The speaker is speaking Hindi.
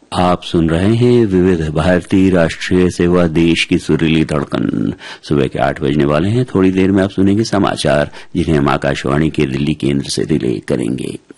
आप सुन रहे हैं विविध भारती राष्ट्रीय सेवा, देश की सुरीली धड़कन। सुबह के 8 बजने वाले हैं। थोड़ी देर में आप सुनेंगे समाचार, जिन्हें हम आकाशवाणी के दिल्ली केंद्र से रिले करेंगे।